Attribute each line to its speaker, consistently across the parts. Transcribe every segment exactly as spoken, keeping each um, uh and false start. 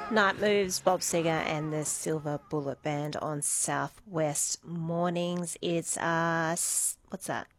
Speaker 1: Night Moves, Bob Seger and the Silver Bullet Band on Southwest Mornings. It's, uh, what's that?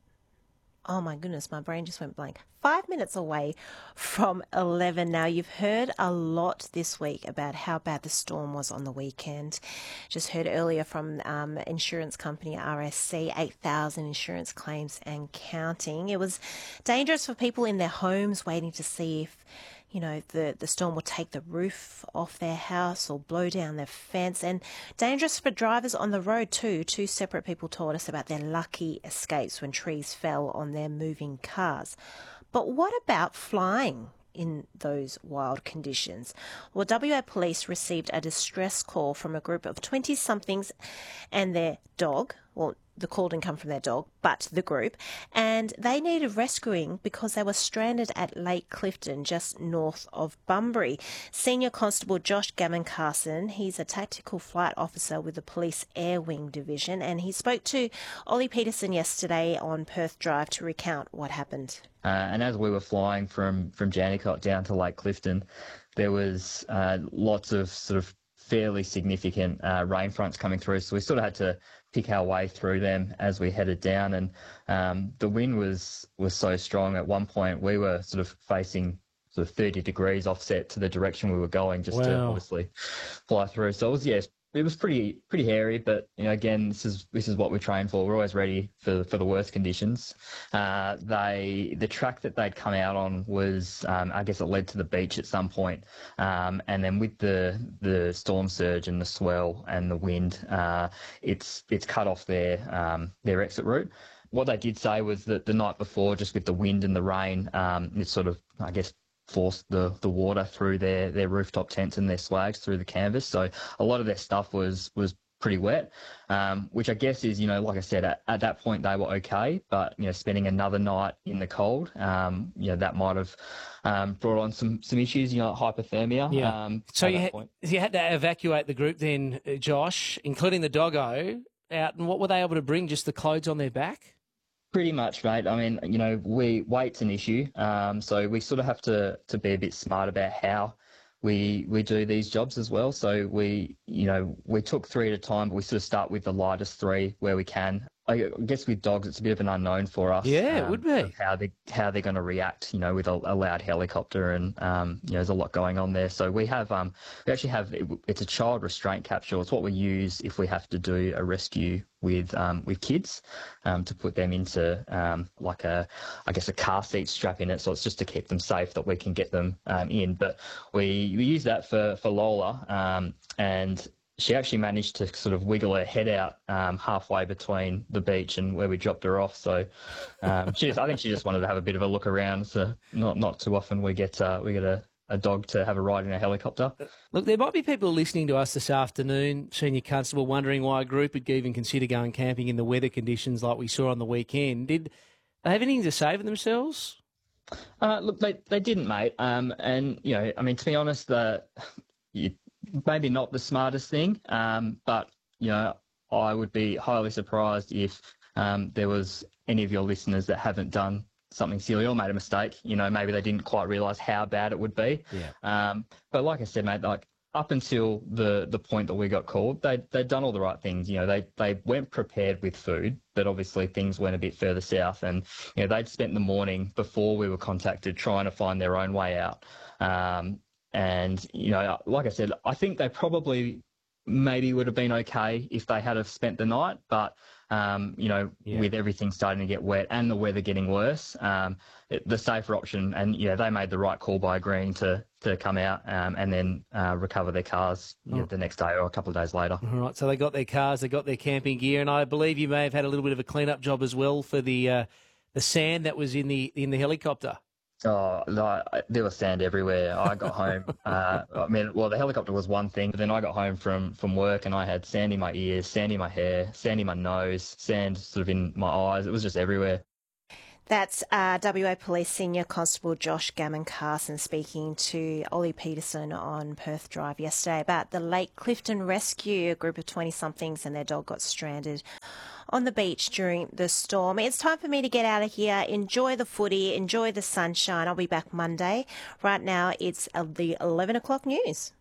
Speaker 1: Oh my goodness, my brain just went blank. Five minutes away from eleven now. You've heard a lot this week about how bad the storm was on the weekend. Just heard earlier from um, insurance company R S C, eight thousand insurance claims and counting. It was dangerous for people in their homes waiting to see if, you know, the, the storm will take the roof off their house or blow down their fence, and dangerous for drivers on the road too. Two separate people told us about their lucky escapes when trees fell on their moving cars. But what about flying in those wild conditions? Well, W A Police received a distress call from a group of twenty-somethings and their dog. Well, the call didn't come from their dog, but the group, and they needed rescuing because they were stranded at Lake Clifton, just north of Bunbury. Senior Constable Josh Gammon Carson, he's a tactical flight officer with the Police Air Wing Division, and he spoke to Ollie Peterson yesterday on Perth Drive to recount what happened.
Speaker 2: Uh, and as we were flying from, from Jandakot down to Lake Clifton, there was uh, lots of sort of fairly significant uh, rain fronts coming through, so we sort of had to pick our way through them as we headed down, and um, the wind was was so strong. At one point we were sort of facing sort of thirty degrees offset to the direction we were going, just wow. to obviously fly through. So it was, yes, it was pretty pretty hairy, but you know, again, this is this is what we train for. We're always ready for for the worst conditions. Uh, they the track that they'd come out on was, um, I guess, it led to the beach at some point, um, and then with the the storm surge and the swell and the wind, uh, it's it's cut off their um, their exit route. What they did say was that the night before, just with the wind and the rain, um, it sort of, I guess, forced the, the water through their, their rooftop tents and their swags through the canvas. So a lot of their stuff was was pretty wet, um, which I guess is, you know, like I said, at, at that point they were okay, but, you know, spending another night in the cold, um, you know, that might have um, brought on some, some issues, you know, like hypothermia.
Speaker 3: Yeah.
Speaker 2: Um,
Speaker 3: so you had, you had to evacuate the group then, Josh, including the doggo, out, and what were they able to bring, just the clothes on their back?
Speaker 2: Pretty much, mate. I mean, you know, we weight's an issue, um, so we sort of have to, to be a bit smart about how we we do these jobs as well. So we, you know, we took three at a time, but we sort of start with the lightest three where we can. I guess with dogs, it's a bit of an unknown for us.
Speaker 3: Yeah,
Speaker 2: um,
Speaker 3: it would be.
Speaker 2: How they how they're going to react, you know, with a, a loud helicopter, and um, you know, there's a lot going on there. So we have um, we actually have it's a child restraint capsule. It's what we use if we have to do a rescue with um, with kids, um, to put them into um, like a, I guess, a car seat strap in it. So it's just to keep them safe that we can get them um, in. But we we use that for for Lola, um, and she actually managed to sort of wiggle her head out um, halfway between the beach and where we dropped her off. So um, she just, I think she just wanted to have a bit of a look around. So not not too often we get uh, we get a, a dog to have a ride in a helicopter.
Speaker 3: Look, there might be people listening to us this afternoon, Senior Constable, wondering why a group would even consider going camping in the weather conditions like we saw on the weekend. Did they have anything to say for themselves?
Speaker 2: Uh, look, they they didn't, mate. Um, and you know, I mean, to be honest, the you, maybe not the smartest thing, um, but, you know, I would be highly surprised if um, there was any of your listeners that haven't done something silly or made a mistake. You know, maybe they didn't quite realise how bad it would be.
Speaker 3: Yeah.
Speaker 2: Um, but like I said, mate, like up until the, the point that we got called, they, they'd done all the right things. You know, they, they went prepared with food, but obviously things went a bit further south, and, you know, they'd spent the morning before we were contacted trying to find their own way out. Um, And, you know, like I said, I think they probably maybe would have been okay if they had have spent the night. But, um, you know,
Speaker 3: yeah.
Speaker 2: with everything starting to get wet and the weather getting worse, um, it, the safer option, and, yeah, they made the right call by agreeing to, to come out um, and then uh, recover their cars you know, the next day or a couple of days later.
Speaker 3: All right, so they got their cars, they got their camping gear, and I believe you may have had a little bit of a clean-up job as well for the uh, the sand that was in the in the helicopter.
Speaker 2: Oh, no, there was sand everywhere. I got home. Uh, I mean, well, the helicopter was one thing, but then I got home from, from work and I had sand in my ears, sand in my hair, sand in my nose, sand sort of in my eyes. It was just everywhere.
Speaker 1: That's uh, W A Police Senior Constable Josh Gammon Carson speaking to Ollie Peterson on Perth Drive yesterday about the Lake Clifton rescue. A group of twenty-somethings and their dog got stranded on the beach during the storm. It's time for me to get out of here. Enjoy the footy. Enjoy the sunshine. I'll be back Monday. Right now, it's uh, the eleven o'clock news.